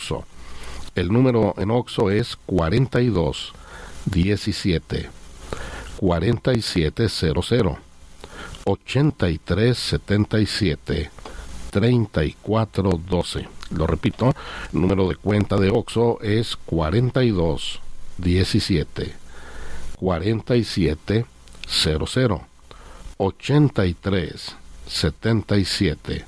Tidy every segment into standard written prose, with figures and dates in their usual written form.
OXXO. El número en OXXO es 42 17 4700 83 77 34 12. Lo repito, el número de cuenta de OXXO es 42 17 47 00 83 77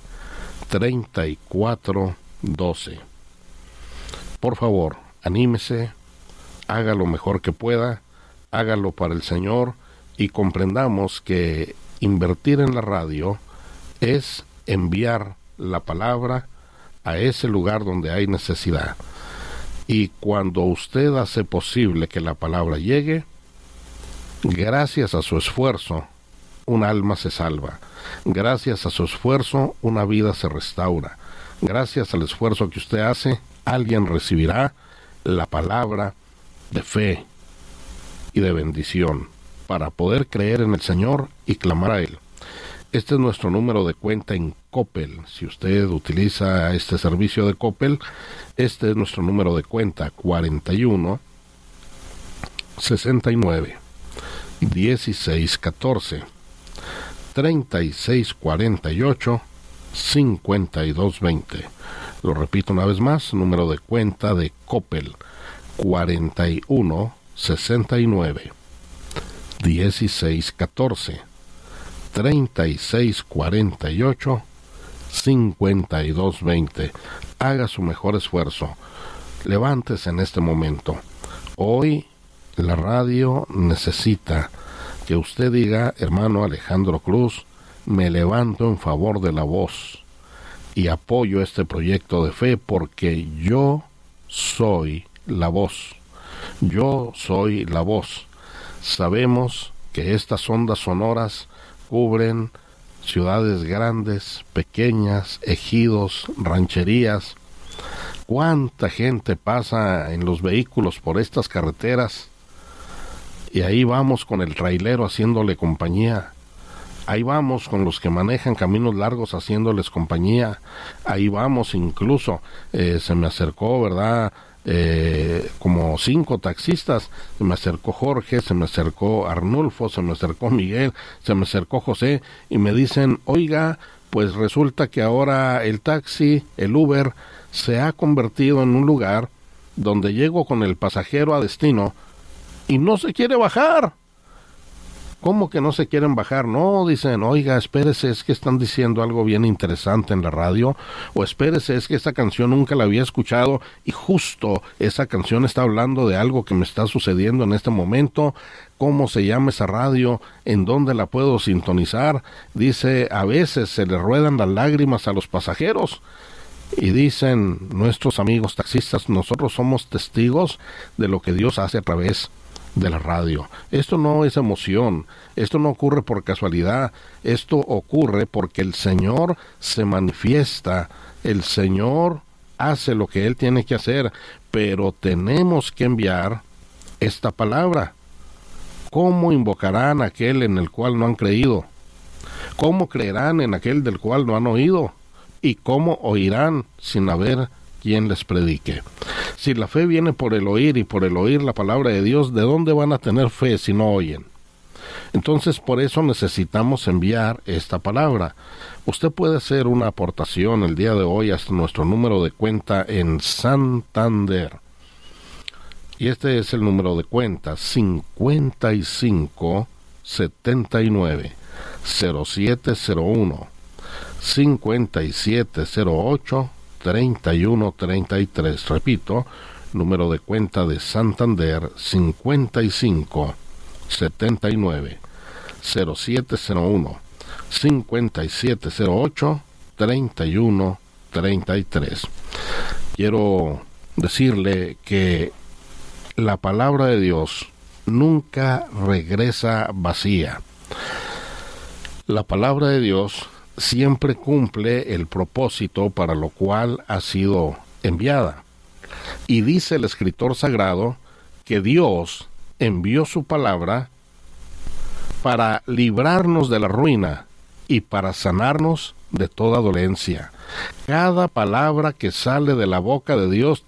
34 12. Por favor, anímese, haga lo mejor que pueda, hágalo para el Señor y comprendamos que invertir en la radio es enviar la palabra a ese lugar donde hay necesidad. Y cuando usted hace posible que la palabra llegue, gracias a su esfuerzo, un alma se salva. Gracias a su esfuerzo, una vida se restaura. Gracias al esfuerzo que usted hace, alguien recibirá la palabra de fe y de bendición para poder creer en el Señor y clamar a Él. Este es nuestro número de cuenta en Coppel. Si usted utiliza este servicio de Coppel, este es nuestro número de cuenta: 41 69 16 14 36 48 52 20. Lo repito una vez más, número de cuenta de Coppel: 41 69 16 14 36 48 52 20. Haga su mejor esfuerzo. Levántese en este momento. Hoy la radio necesita que usted diga: hermano Alejandro Cruz, me levanto en favor de la voz y apoyo este proyecto de fe porque yo soy la voz. Yo soy la voz. Sabemos que estas ondas sonoras cubren ciudades grandes, pequeñas, ejidos, rancherías. ¿Cuánta gente pasa en los vehículos por estas carreteras? Y ahí vamos con el trailero haciéndole compañía. Ahí vamos con los que manejan caminos largos haciéndoles compañía. Ahí vamos incluso, se me acercó, ¿verdad?, como 5 taxistas. Se me acercó Jorge, se me acercó Arnulfo, se me acercó Miguel, se me acercó José, y me dicen: oiga, pues resulta que ahora el taxi, el Uber, se ha convertido en un lugar donde llego con el pasajero a destino y no se quiere bajar. ¿Cómo que no se quieren bajar? No, dicen: oiga, espérese, es que están diciendo algo bien interesante en la radio, o espérese, es que esa canción nunca la había escuchado, y justo esa canción está hablando de algo que me está sucediendo en este momento. ¿Cómo se llama esa radio? ¿En dónde la puedo sintonizar? Dice: a veces se le ruedan las lágrimas a los pasajeros. Y dicen nuestros amigos taxistas: nosotros somos testigos de lo que Dios hace a través de la radio. Esto no es emoción, esto no ocurre por casualidad, esto ocurre porque el Señor se manifiesta, el Señor hace lo que Él tiene que hacer, pero tenemos que enviar esta palabra. ¿Cómo invocarán a aquel en el cual no han creído? ¿Cómo creerán en aquel del cual no han oído? ¿Y cómo oirán sin haber quien les predique? Si la fe viene por el oír y por el oír la palabra de Dios, ¿de dónde van a tener fe si no oyen? Entonces, por eso necesitamos enviar esta palabra. Usted puede hacer una aportación el día de hoy hasta nuestro número de cuenta en Santander. Y este es el número de cuenta: 55 79 0701 5708 3133. Repito, número de cuenta de Santander: 55 79 0701 5708 3133. Quiero decirle que la palabra de Dios nunca regresa vacía. La palabra de Dios siempre cumple el propósito para lo cual ha sido enviada. Y dice el escritor sagrado que Dios envió su palabra para librarnos de la ruina y para sanarnos de toda dolencia. Cada palabra que sale de la boca de Dios